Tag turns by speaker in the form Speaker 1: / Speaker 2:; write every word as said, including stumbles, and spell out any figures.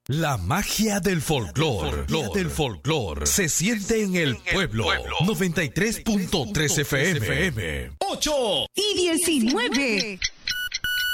Speaker 1: La magia del folclore, del folclore se siente en el pueblo. noventa y tres punto tres F M.
Speaker 2: ocho
Speaker 3: y diecinueve.